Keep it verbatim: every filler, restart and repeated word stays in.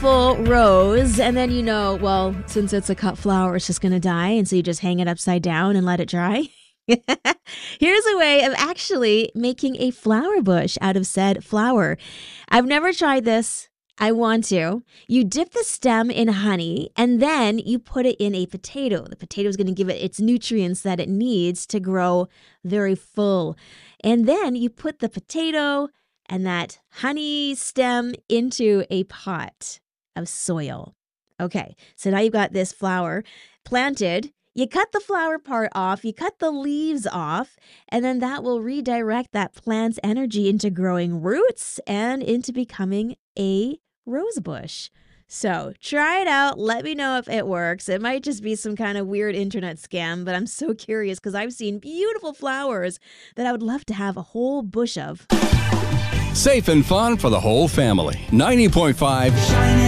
beautiful rose, and then you know, well, since it's a cut flower, it's just going to die, and so you just hang it upside down and let it dry. Here's a way of actually making a flower bush out of said flower. I've never tried this. I want to. You dip the stem in honey, and then you put it in a potato. The potato is going to give it its nutrients that it needs to grow very full. And then you put the potato and that honey stem into a pot of soil. Okay, so now you've got this flower planted. You cut the flower part off, you cut the leaves off, and then that will redirect that plant's energy into growing roots and into becoming a rose bush. So try it out. Let me know if it works. It might just be some kind of weird internet scam, but I'm so curious because I've seen beautiful flowers that I would love to have a whole bush of. Safe and fun for the whole family. ninety point five